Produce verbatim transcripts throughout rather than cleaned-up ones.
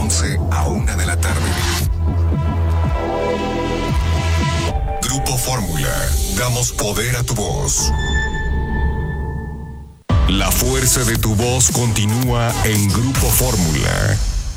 once a una de la tarde. Grupo Fórmula. Damos poder a tu voz. La fuerza de tu voz continúa en Grupo Fórmula.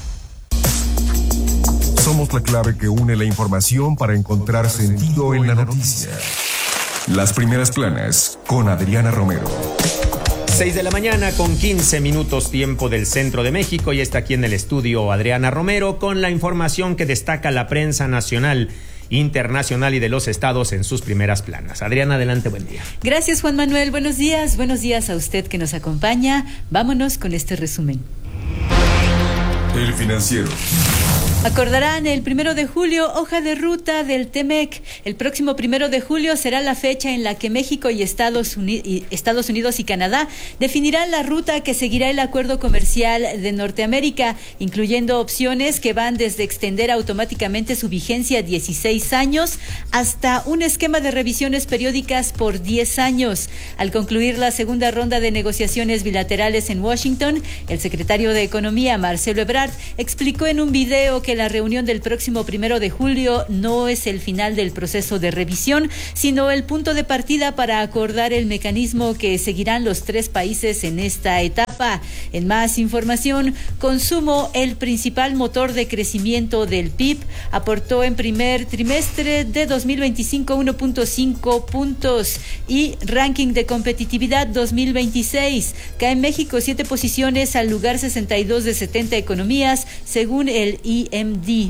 Somos la clave que une la información para encontrar sentido en la noticia. Las primeras planas con Adriana Romero. seis de la mañana con quince minutos tiempo del centro de México, y está aquí en el estudio Adriana Romero con la información que destaca la prensa nacional, internacional y de los estados en sus primeras planas. Adriana, adelante, buen día. Gracias, Juan Manuel, buenos días, buenos días a usted que nos acompaña. Vámonos con este resumen. El Financiero. Acordarán el primero de julio hoja de ruta del T-MEC. El próximo primero de julio será la fecha en la que México y Estados Unidos, y Estados Unidos y Canadá definirán la ruta que seguirá el acuerdo comercial de Norteamérica, incluyendo opciones que van desde extender automáticamente su vigencia a dieciséis años hasta un esquema de revisiones periódicas por diez años. Al concluir la segunda ronda de negociaciones bilaterales en Washington, el secretario de Economía, Marcelo Ebrard, explicó en un video que la reunión del próximo primero de julio no es el final del proceso de revisión, sino el punto de partida para acordar el mecanismo que seguirán los tres países en esta etapa. En más información, consumo, el principal motor de crecimiento del P I B, aportó en primer trimestre de dos mil veinticinco uno punto cinco puntos, y ranking de competitividad dos mil veintiséis. Cae México siete posiciones al lugar sesenta y dos de setenta economías, según el I M D.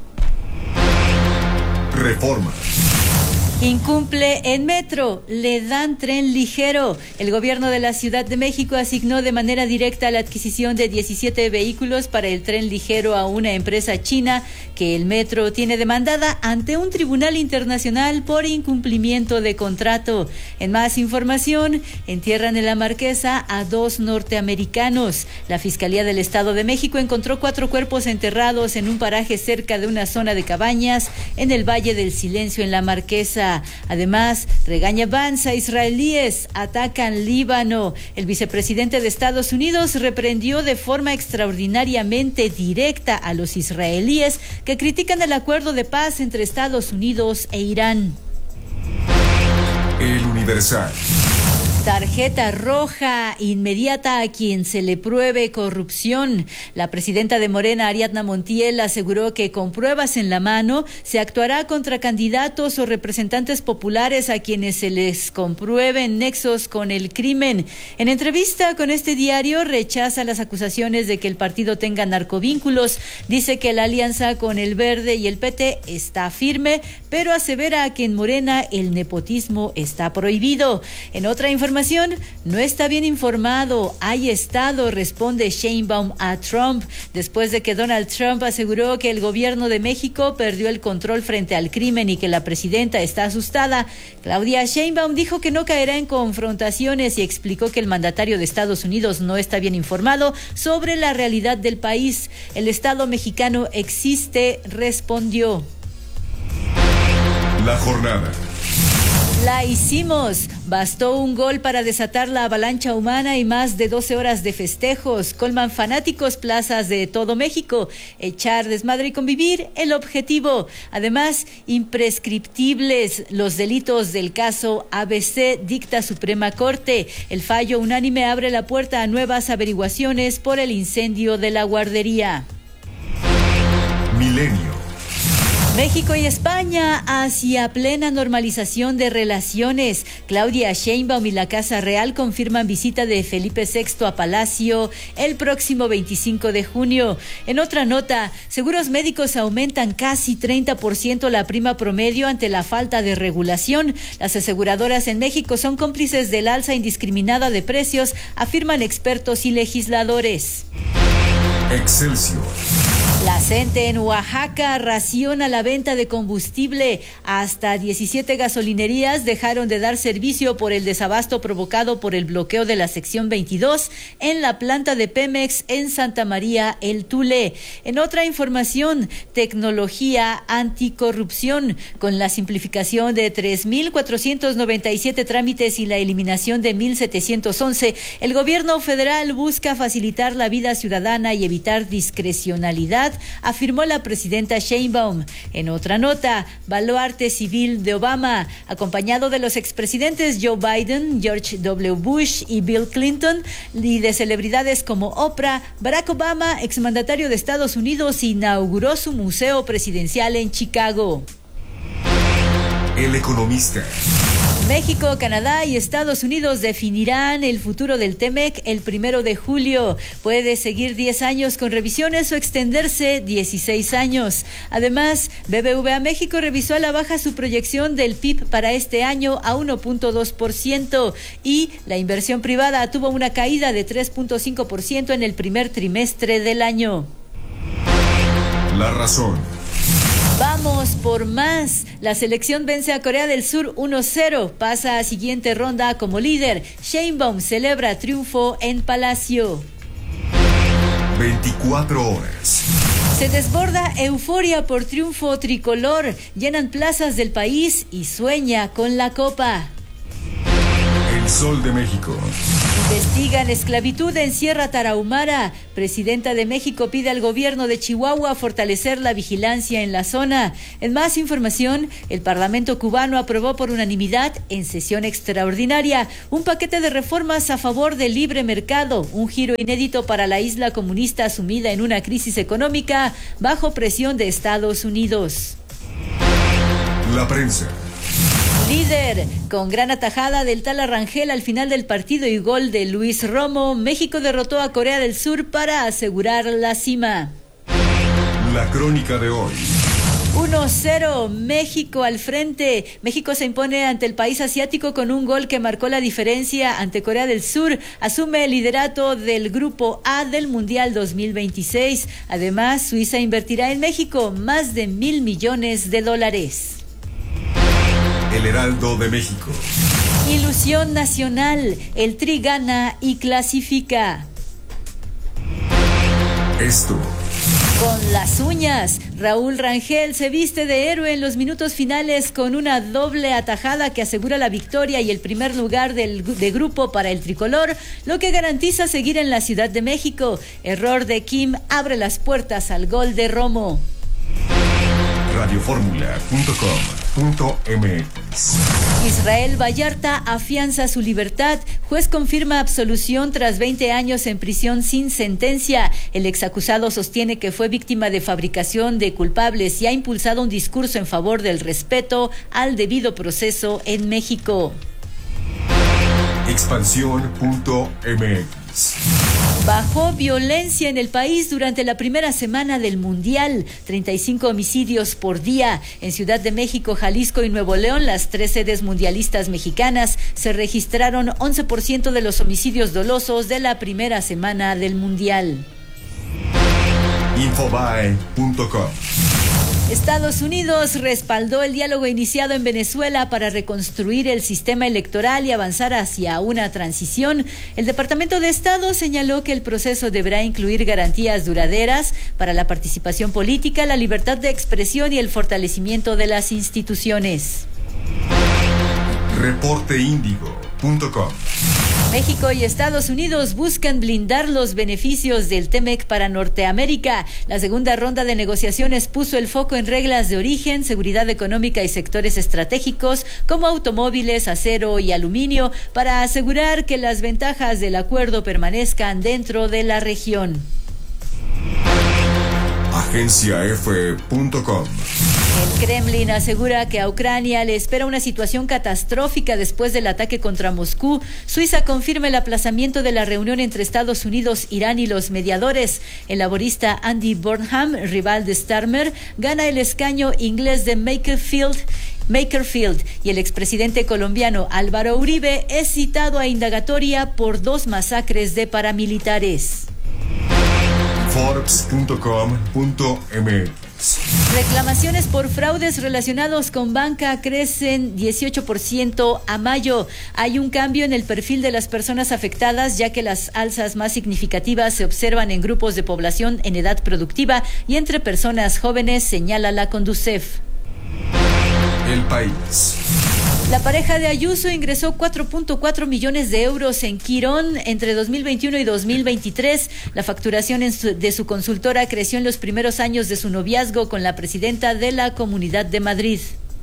Reforma. Incumple en metro, le dan tren ligero. El gobierno de la Ciudad de México asignó de manera directa la adquisición de diecisiete vehículos para el tren ligero a una empresa china que el metro tiene demandada ante un tribunal internacional por incumplimiento de contrato. En más información, entierran en la Marquesa a dos norteamericanos. La Fiscalía del Estado de México encontró cuatro cuerpos enterrados en un paraje cerca de una zona de cabañas en el Valle del Silencio en la Marquesa. Además, regaña Vance a israelíes, atacan Líbano. El vicepresidente de Estados Unidos reprendió de forma extraordinariamente directa a los israelíes que critican el acuerdo de paz entre Estados Unidos e Irán. El Universal. Tarjeta roja inmediata a quien se le pruebe corrupción. La presidenta de Morena, Ariadna Montiel, aseguró que con pruebas en la mano se actuará contra candidatos o representantes populares a quienes se les comprueben nexos con el crimen. En entrevista con este diario, rechaza las acusaciones de que el partido tenga narcovínculos. Dice que la alianza con el Verde y el P T está firme, pero asevera que en Morena el nepotismo está prohibido. En otra información, no está bien informado, hay estado, responde Sheinbaum a Trump, después de que Donald Trump aseguró que el gobierno de México perdió el control frente al crimen y que la presidenta está asustada. Claudia Sheinbaum dijo que no caerá en confrontaciones y explicó que el mandatario de Estados Unidos no está bien informado sobre la realidad del país. El Estado mexicano existe, respondió. La jornada. La hicimos. Bastó un gol para desatar la avalancha humana y más de doce horas de festejos. Colman fanáticos plazas de todo México. Echar desmadre y convivir, el objetivo. Además, imprescriptibles los delitos del caso A B C, dicta Suprema Corte. El fallo unánime abre la puerta a nuevas averiguaciones por el incendio de la guardería. Milenio. México y España hacia plena normalización de relaciones. Claudia Sheinbaum y la Casa Real confirman visita de Felipe sexto a Palacio el próximo veinticinco de junio. En otra nota, seguros médicos aumentan casi treinta por ciento la prima promedio ante la falta de regulación. Las aseguradoras en México son cómplices del alza indiscriminada de precios, afirman expertos y legisladores. Excelsior. La CENTE en Oaxaca raciona la venta de combustible. Hasta diecisiete gasolinerías dejaron de dar servicio por el desabasto provocado por el bloqueo de la sección veintidós en la planta de Pemex en Santa María El Tule. En otra información, tecnología anticorrupción. Con la simplificación de tres mil cuatrocientos noventa y siete trámites y la eliminación de mil setecientos once, el gobierno federal busca facilitar la vida ciudadana y evitar discrecionalidad afirmó la presidenta Sheinbaum. En otra nota, baluarte civil de Obama, acompañado de los expresidentes Joe Biden, George W. Bush y Bill Clinton, y de celebridades como Oprah, Barack Obama, exmandatario de Estados Unidos, inauguró su museo presidencial en Chicago. El Economista. México, Canadá y Estados Unidos definirán el futuro del T-MEC el primero de julio. Puede seguir diez años con revisiones o extenderse dieciséis años. Además, B B V A México revisó a la baja su proyección del P I B para este año a uno punto dos por ciento y la inversión privada tuvo una caída de tres punto cinco por ciento en el primer trimestre del año. La razón. Vamos por más. La selección vence a Corea del Sur uno cero. Pasa a siguiente ronda como líder. Sheinbaum celebra triunfo en Palacio. veinticuatro horas. Se desborda euforia por triunfo tricolor. Llenan plazas del país y sueña con la copa. El Sol de México. Investigan esclavitud en Sierra Tarahumara. Presidenta de México pide al gobierno de Chihuahua fortalecer la vigilancia en la zona. En más información, el Parlamento cubano aprobó por unanimidad en sesión extraordinaria un paquete de reformas a favor del libre mercado, un giro inédito para la isla comunista sumida en una crisis económica bajo presión de Estados Unidos. La prensa. Líder, con gran atajada del Tala Rangel al final del partido y gol de Luis Romo, México derrotó a Corea del Sur para asegurar la cima. La crónica de hoy. uno cero, México al frente. México se impone ante el país asiático con un gol que marcó la diferencia ante Corea del Sur. Asume el liderato del Grupo A del Mundial dos mil veintiséis. Además, Suiza invertirá en México más de mil millones de dólares. El Heraldo de México. Ilusión nacional. El Tri gana y clasifica. Esto. Con las uñas, Raúl Rangel se viste de héroe en los minutos finales con una doble atajada que asegura la victoria y el primer lugar del, de grupo para el tricolor, lo que garantiza seguir en la Ciudad de México. Error de Kim abre las puertas al gol de Romo. radioformula punto com punto m x. Israel Vallarta afianza su libertad. Juez confirma absolución tras veinte años en prisión sin sentencia. El exacusado sostiene que fue víctima de fabricación de culpables y ha impulsado un discurso en favor del respeto al debido proceso en México. Expansión punto m x. Bajó violencia en el país durante la primera semana del Mundial. treinta y cinco homicidios por día. En Ciudad de México, Jalisco y Nuevo León, las tres sedes mundialistas mexicanas, se registraron once por ciento de los homicidios dolosos de la primera semana del Mundial. Infobae punto com. Estados Unidos respaldó el diálogo iniciado en Venezuela para reconstruir el sistema electoral y avanzar hacia una transición. El Departamento de Estado señaló que el proceso deberá incluir garantías duraderas para la participación política, la libertad de expresión y el fortalecimiento de las instituciones. reporte índigo punto com. México y Estados Unidos buscan blindar los beneficios del T-MEC para Norteamérica. La segunda ronda de negociaciones puso el foco en reglas de origen, seguridad económica y sectores estratégicos como automóviles, acero y aluminio para asegurar que las ventajas del acuerdo permanezcan dentro de la región. agencia efe punto com. El Kremlin asegura que a Ucrania le espera una situación catastrófica después del ataque contra Moscú. Suiza confirma el aplazamiento de la reunión entre Estados Unidos, Irán y los mediadores. El laborista Andy Burnham, rival de Starmer, gana el escaño inglés de Makerfield. Makerfield y el expresidente colombiano Álvaro Uribe es citado a indagatoria por dos masacres de paramilitares. forbes punto com punto m x. Reclamaciones por fraudes relacionados con banca crecen dieciocho por ciento a mayo. Hay un cambio en el perfil de las personas afectadas, ya que las alzas más significativas se observan en grupos de población en edad productiva y entre personas jóvenes, señala la Conducef. El País. La pareja de Ayuso ingresó cuatro punto cuatro millones de euros en Quirón entre dos mil veintiuno y dos mil veintitrés. La facturación en su, de su consultora creció en los primeros años de su noviazgo con la presidenta de la Comunidad de Madrid.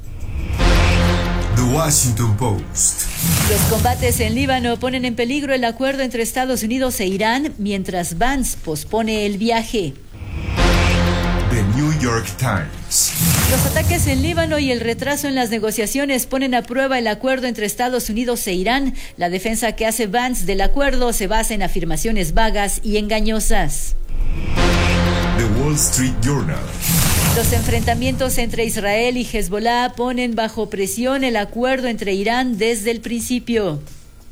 The Washington Post. Los combates en Líbano ponen en peligro el acuerdo entre Estados Unidos e Irán, mientras Vance pospone el viaje. The New York Times. Los ataques en Líbano y el retraso en las negociaciones ponen a prueba el acuerdo entre Estados Unidos e Irán. La defensa que hace Vance del acuerdo se basa en afirmaciones vagas y engañosas. The Wall Street Journal. Los enfrentamientos entre Israel y Hezbollah ponen bajo presión el acuerdo entre Irán desde el principio.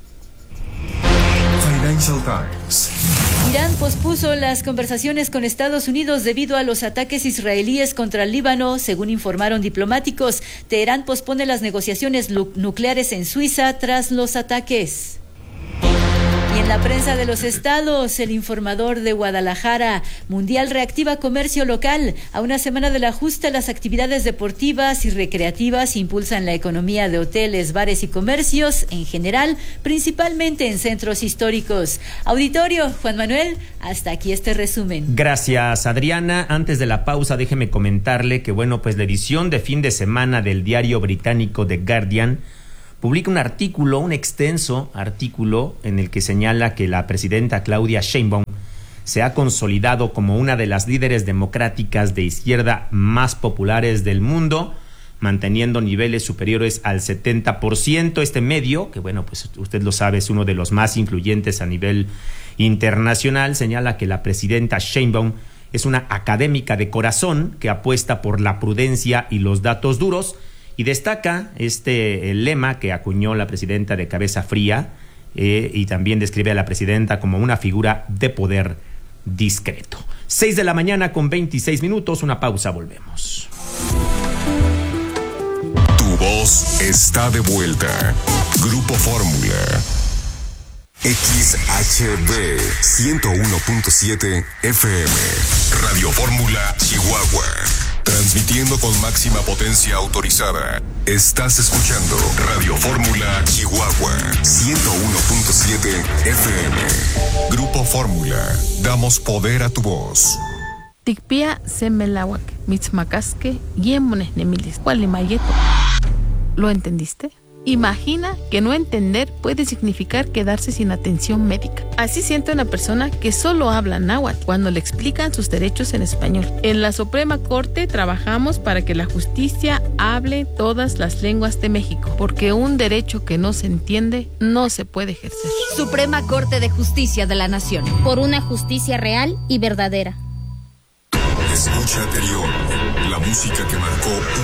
Financial Times. Irán pospuso las conversaciones con Estados Unidos debido a los ataques israelíes contra el Líbano, según informaron diplomáticos. Teherán pospone las negociaciones nucleares en Suiza tras los ataques. Y en la prensa de los estados, El Informador de Guadalajara, Mundial reactiva comercio local. A una semana del ajuste, las actividades deportivas y recreativas impulsan la economía de hoteles, bares y comercios en general, principalmente en centros históricos. Auditorio, Juan Manuel, hasta aquí este resumen. Gracias, Adriana. Antes de la pausa, déjeme comentarle que, bueno, pues la edición de fin de semana del diario británico The Guardian publica un artículo, un extenso artículo, en el que señala que la presidenta Claudia Sheinbaum se ha consolidado como una de las líderes democráticas de izquierda más populares del mundo, manteniendo niveles superiores al setenta por ciento. Este medio, que bueno, pues usted lo sabe, es uno de los más influyentes a nivel internacional, señala que la presidenta Sheinbaum es una académica de corazón que apuesta por la prudencia y los datos duros. Y destaca este el lema que acuñó la presidenta de cabeza fría eh, y también describe a la presidenta como una figura de poder discreto. Seis de la mañana con veintiséis minutos, una pausa, volvemos. Tu voz está de vuelta. Grupo Fórmula. X H B ciento uno punto siete F M. Radio Fórmula Chihuahua. Transmitiendo con máxima potencia autorizada. Estás escuchando Radio Fórmula Chihuahua ciento uno punto siete F M. Grupo Fórmula. Damos poder a tu voz. Tikpia semelawak, mitzmacasque, yemones nemilis, cualimayeto. ¿Lo entendiste? Imagina que no entender puede significar quedarse sin atención médica. Así siente una persona que solo habla náhuatl cuando le explican sus derechos en español. En la Suprema Corte trabajamos para que la justicia hable todas las lenguas de México, porque un derecho que no se entiende no se puede ejercer. Suprema Corte de Justicia de la Nación. Por una justicia real y verdadera. Escucha anterior, la música que marcó